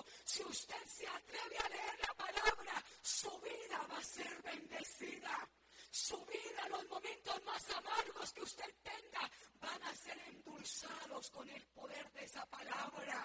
Espíritu, si usted se atreve a leer la palabra, su vida va a ser bendecida. Su vida, los momentos más amargos que usted tenga, van a ser endulzados con el poder de esa palabra.